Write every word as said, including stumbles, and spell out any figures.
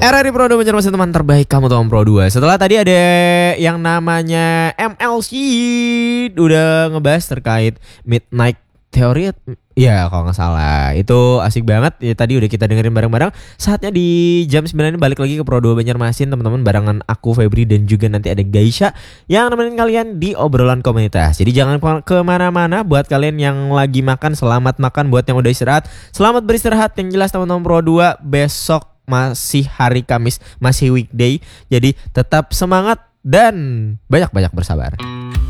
R R I Pro dua Banjarmasin, teman terbaik kamu teman Pro dua. Setelah tadi ada yang namanya M L C udah ngebahas terkait Midnight Theory. Ya kalau gak salah. Itu asik banget ya, tadi udah kita dengerin bareng-bareng. Saatnya di jam sembilan ini balik lagi ke Pro dua Banjarmasin teman-teman, barengan aku Febri dan juga nanti ada Gaisha yang nemenin kalian di obrolan komunitas. Jadi jangan kemana-mana. Buat kalian yang lagi makan, selamat makan. Buat yang udah istirahat, selamat beristirahat. Yang jelas teman-teman Pro dua, besok masih hari Kamis, masih weekday. Jadi tetap semangat dan banyak-banyak bersabar.